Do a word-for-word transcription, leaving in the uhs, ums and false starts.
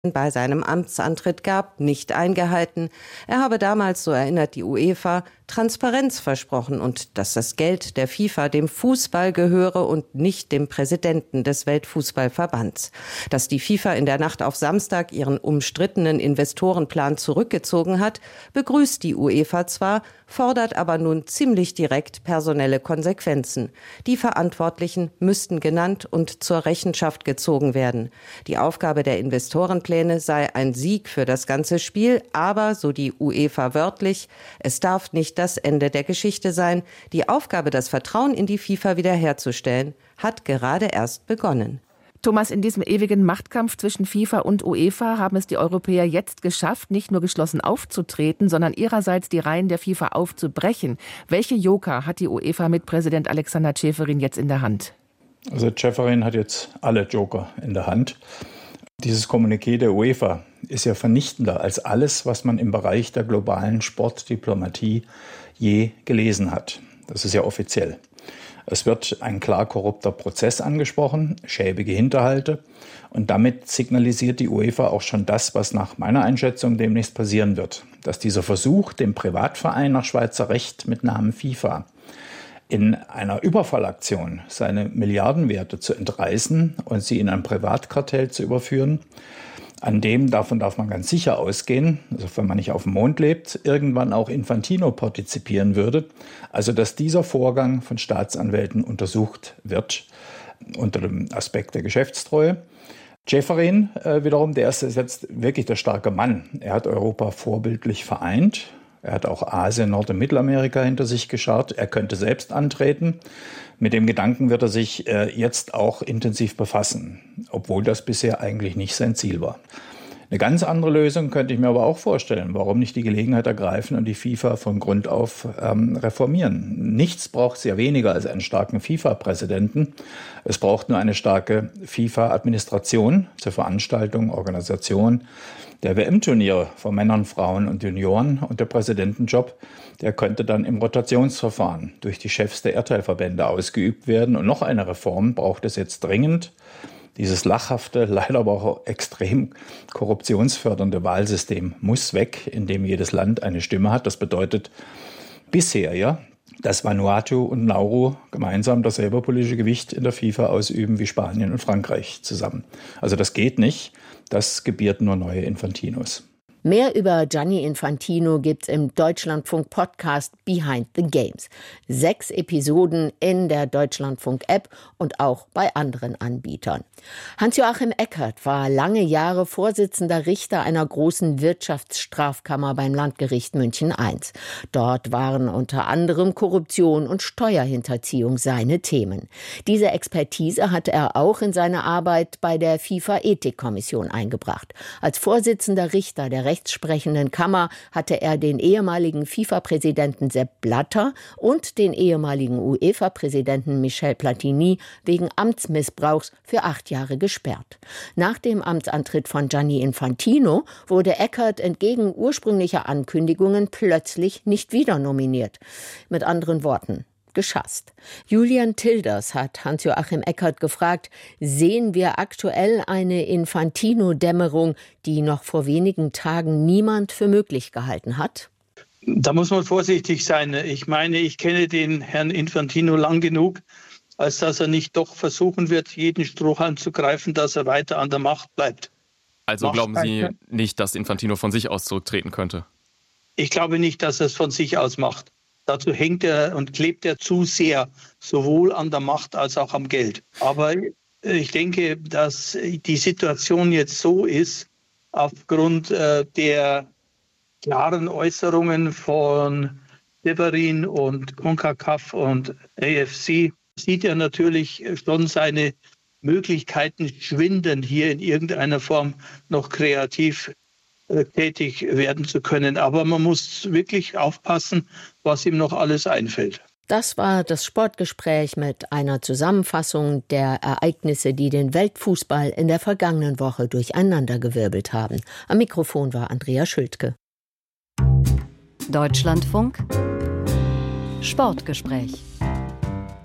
bei seinem Amtsantritt gab, nicht eingehalten. Er habe damals, so erinnert die UEFA, Transparenz versprochen und dass das Geld der FIFA dem Fußball gehöre und nicht dem Präsidenten des Weltfußballverbands. Dass die FIFA in der Nacht auf Samstag ihren umstrittenen Investorenplan zurückgezogen hat, begrüßt die UEFA zwar, fordert aber nun ziemlich direkt personelle Konsequenzen. Die Verantwortlichen müssten genannt und zur Rechenschaft gezogen werden. Die Aufgabe der Investorenpläne sei ein Sieg für das ganze Spiel, aber, so die UEFA wörtlich, es darf nicht das Ende der Geschichte sein. Die Aufgabe, das Vertrauen in die FIFA wiederherzustellen, hat gerade erst begonnen. Thomas, in diesem ewigen Machtkampf zwischen FIFA und UEFA haben es die Europäer jetzt geschafft, nicht nur geschlossen aufzutreten, sondern ihrerseits die Reihen der FIFA aufzubrechen. Welche Joker hat die UEFA mit Präsident Alexander Čeferin jetzt in der Hand? Also Čeferin hat jetzt alle Joker in der Hand. Dieses Kommuniqué der UEFA ist ja vernichtender als alles, was man im Bereich der globalen Sportdiplomatie je gelesen hat. Das ist ja offiziell. Es wird ein klar korrupter Prozess angesprochen, schäbige Hinterhalte. Und damit signalisiert die UEFA auch schon das, was nach meiner Einschätzung demnächst passieren wird. Dass dieser Versuch, dem Privatverein nach Schweizer Recht mit Namen FIFA in einer Überfallaktion seine Milliardenwerte zu entreißen und sie in ein Privatkartell zu überführen, an dem, davon darf man ganz sicher ausgehen, also wenn man nicht auf dem Mond lebt, irgendwann auch Infantino partizipieren würde. Also dass dieser Vorgang von Staatsanwälten untersucht wird unter dem Aspekt der Geschäftstreue. Čeferin äh, wiederum, der ist jetzt wirklich der starke Mann. Er hat Europa vorbildlich vereint. Er hat auch Asien, Nord- und Mittelamerika hinter sich geschart. Er könnte selbst antreten. Mit dem Gedanken wird er sich äh, jetzt auch intensiv befassen, obwohl das bisher eigentlich nicht sein Ziel war. Eine ganz andere Lösung könnte ich mir aber auch vorstellen. Warum nicht die Gelegenheit ergreifen und die FIFA von Grund auf ähm, reformieren? Nichts braucht sehr weniger als einen starken FIFA-Präsidenten. Es braucht nur eine starke FIFA-Administration zur Veranstaltung, Organisation der W M-Turniere von Männern, Frauen und Junioren. Und der Präsidentenjob, der könnte dann im Rotationsverfahren durch die Chefs der Erdteilverbände ausgeübt werden. Und noch eine Reform braucht es jetzt dringend. Dieses lachhafte, leider aber auch extrem korruptionsfördernde Wahlsystem muss weg, in dem jedes Land eine Stimme hat. Das bedeutet bisher ja, dass Vanuatu und Nauru gemeinsam dasselbe politische Gewicht in der FIFA ausüben wie Spanien und Frankreich zusammen. Also das geht nicht. Das gebiert nur neue Infantinos. Mehr über Gianni Infantino gibt's im Deutschlandfunk-Podcast Behind the Games. Sechs Episoden in der Deutschlandfunk-App und auch bei anderen Anbietern. Hans-Joachim Eckert war lange Jahre Vorsitzender Richter einer großen Wirtschaftsstrafkammer beim Landgericht München eins. Dort waren unter anderem Korruption und Steuerhinterziehung seine Themen. Diese Expertise hat er auch in seine Arbeit bei der FIFA-Ethikkommission eingebracht. Als Vorsitzender Richter der rechtssprechenden Kammer hatte er den ehemaligen FIFA-Präsidenten Sepp Blatter und den ehemaligen UEFA-Präsidenten Michel Platini wegen Amtsmissbrauchs für acht Jahre gesperrt. Nach dem Amtsantritt von Gianni Infantino wurde Eckert entgegen ursprünglicher Ankündigungen plötzlich nicht wieder nominiert. Mit anderen Worten: geschasst. Julian Tilders hat Hans-Joachim Eckert gefragt, sehen wir aktuell eine Infantino-Dämmerung, die noch vor wenigen Tagen niemand für möglich gehalten hat? Da muss man vorsichtig sein. Ich meine, ich kenne den Herrn Infantino lang genug, als dass er nicht doch versuchen wird, jeden Strohhalm zu greifen, dass er weiter an der Macht bleibt. Also Macht glauben Sie nicht, dass Infantino von sich aus zurücktreten könnte? Ich glaube nicht, dass er es von sich aus macht. Dazu hängt er und klebt er zu sehr, sowohl an der Macht als auch am Geld. Aber ich denke, dass die Situation jetzt so ist, aufgrund äh, der klaren Äußerungen von Čeferin und CONCACAF und A F C, sieht er natürlich schon seine Möglichkeiten schwinden, hier in irgendeiner Form noch kreativ tätig werden zu können. Aber man muss wirklich aufpassen, was ihm noch alles einfällt. Das war das Sportgespräch mit einer Zusammenfassung der Ereignisse, die den Weltfußball in der vergangenen Woche durcheinandergewirbelt haben. Am Mikrofon war Andrea Schültke. Deutschlandfunk Sportgespräch.